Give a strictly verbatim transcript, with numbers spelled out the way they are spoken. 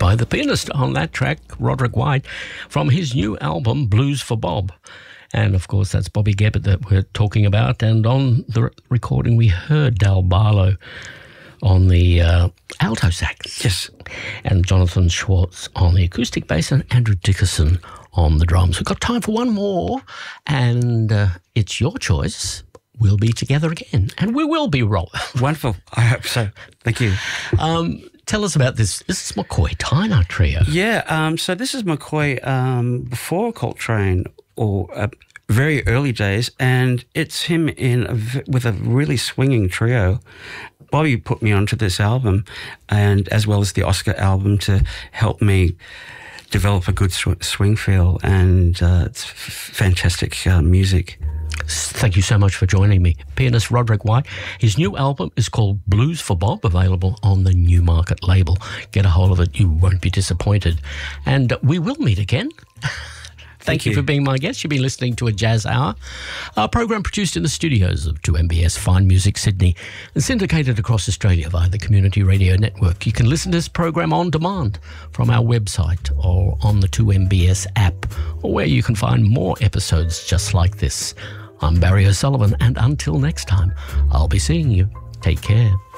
by the pianist on that track, Roderick White, from his new album, Blues for Bob. And, of course, that's Bobby Gebbert that we're talking about. And on the recording, we heard Dal Barlow on the uh, alto sax. Yes. And Jonathan Schwartz on the acoustic bass and Andrew Dickerson on the drums. We've got time for one more, and uh, it's your choice. We'll be together again, and we will be, Rob. Wonderful. I hope so. Thank you. Um, tell us about this. This is McCoy Tyner Trio. Yeah, um, so this is McCoy um, before Coltrane, or uh, very early days, and it's him in a v- with a really swinging trio. Bobby put me onto this album, and as well as the Oscar album, to help me develop a good sw- swing feel, and uh, it's f- fantastic uh, music. Thank you so much for joining me. Pianist Roderick White. His new album is called Blues for Bob, available on the Newmarket label. Get a hold of it. You won't be disappointed. And we will meet again. Thank, Thank you. you for being my guest. You've been listening to A Jazz Hour, a program produced in the studios of two M B S Fine Music Sydney and syndicated across Australia via the Community Radio Network. You can listen to this program on demand from our website or on the two M B S app, or where you can find more episodes just like this. I'm Barry O'Sullivan, and until next time, I'll be seeing you. Take care.